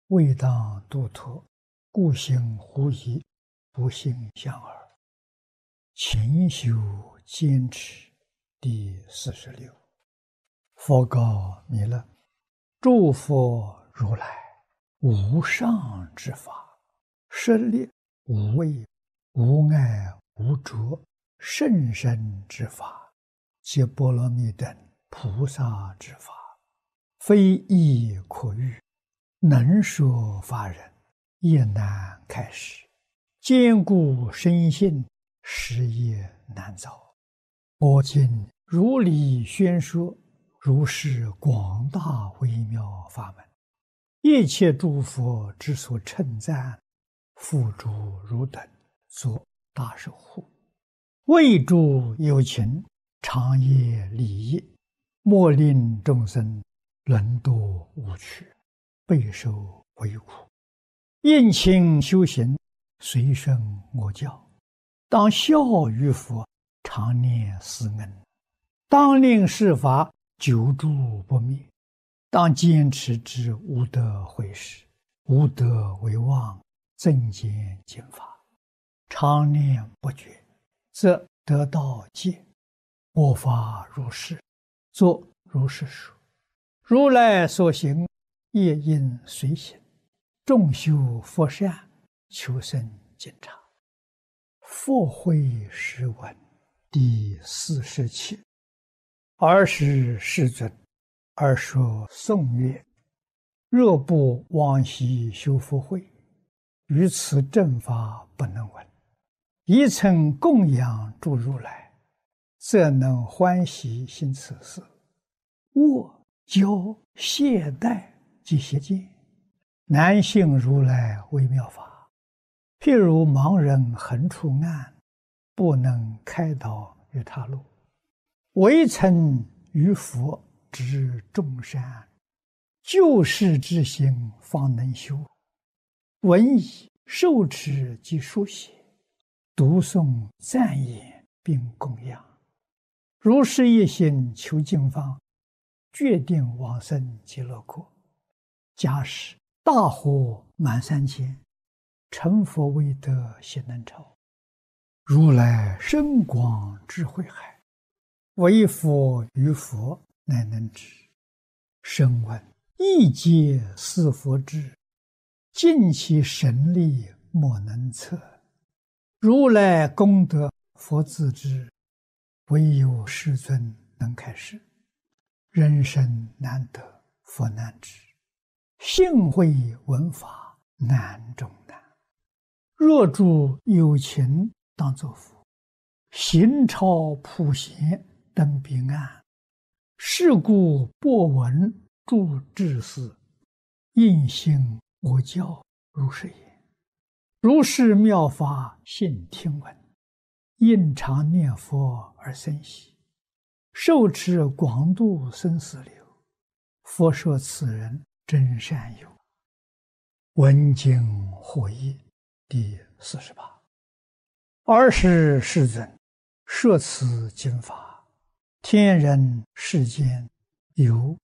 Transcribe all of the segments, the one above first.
未当度脱，故行狐疑，不信相耳。勤修坚持第46。佛告弥勒：诸佛如来无上之法，舍利无畏、无碍、无着，甚深之法，皆波罗蜜等菩萨之法，非易可喻，能说法人也难开示，坚固深信，实业难遭。我今如理宣说，如是广大微妙法门，一切诸佛之所称赞，付诸汝等作大守护，为诸有情，长夜利益，莫令众生沦堕无趣，备受为苦。殷勤修行，随顺我教，当效于佛，常念思恩，当令世法久住不灭，当坚持之无得毁时，无得为妄，增减经法，常念不绝，则得道戒。我法如是，作如是说。如来所行，业应随行，众修佛善，求生净察。佛会释文第47。尔时世尊，而说颂曰：若不往昔修福慧，于此正法不能闻。一曾供养诸如来，则能欢喜行此事。握、教、懈怠及邪见，难信如来微妙法。譬如盲人横出暗，不能开导于他路。唯曾于佛知众善，救世之心方能修。闻已受持及书写，读诵赞言并供养。如是一心求经方，决定往生极乐国。假使大火满三千，成佛未得悉能超。如来深广智慧海，唯佛于佛乃能知。声闻亦皆似佛智，尽其神力莫能测。如来功德佛自知，唯有世尊能开示。人生难得佛难知，信会闻法难中难。若诸有情当作佛，行超普贤登彼岸。是故播闻诸智士，应信我教如是言。如是妙法信听闻，应常念佛而生喜，受持广度生死流。佛说此人真善友。闻经获益第48。尔时世尊，摄此经法，天人世间有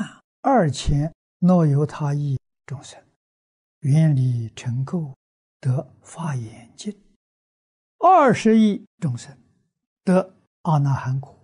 12000若由他亿众生，愿力成垢，得法眼净；20亿众生得阿那含果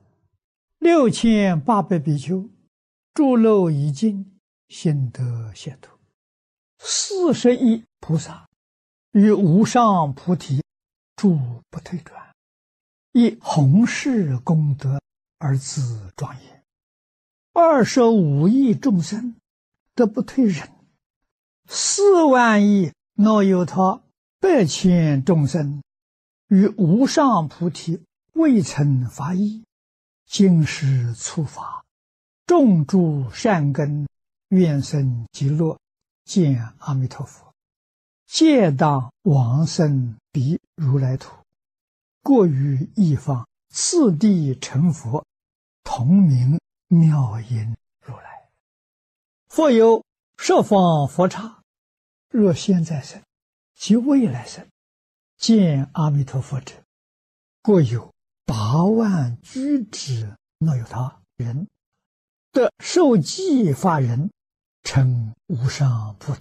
；6800比丘诸漏已尽，心得解脱；40亿菩萨于无上菩提住不退转，以弘誓功德而自庄严。25亿众生得不退忍，4万亿若有他100千众生于无上菩提未曾发意，今世初发，种诸善根，愿生极乐，见阿弥陀佛，皆当往生彼如来土，过于一方，次第成佛，同名妙音如来。复有十方佛刹，若现在生及未来生，见阿弥陀佛者，过有8万居之若有他人，得受记法人，称无上菩提。